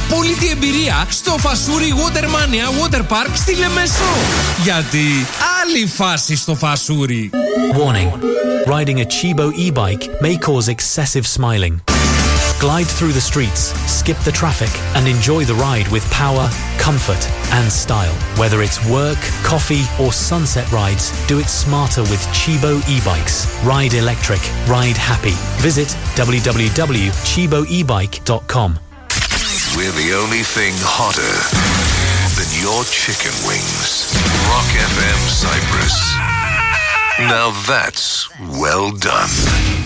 απόλυτη εμπειρία στο Φασούρι Watermania Water Park στη Λεμεσό. Γιατί άλλη φάση στο Φασούρι. Warning. Riding a Chibo e-bike may cause excessive smiling. Glide through the streets, skip the traffic, and enjoy the ride with power, comfort, and style. Whether it's work, coffee, or sunset rides, do it smarter with Chibo e-bikes. Ride electric, ride happy. Visit www.chiboebike.com. We're the only thing hotter than your chicken wings. Rock FM Cyprus. Now that's well done.